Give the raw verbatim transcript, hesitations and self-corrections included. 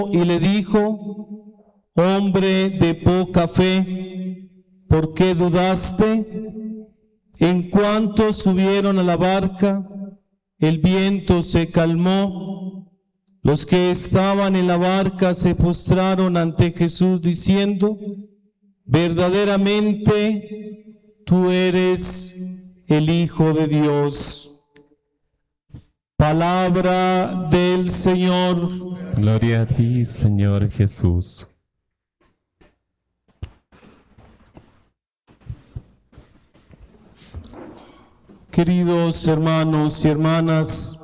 y le dijo: hombre de poca fe, ¿por qué dudaste? En cuanto subieron a la barca, el viento se calmó. Los que estaban en la barca se postraron ante Jesús diciendo: verdaderamente tú eres el Hijo de Dios. Palabra del Señor. Gloria a ti, Señor Jesús. Queridos hermanos y hermanas,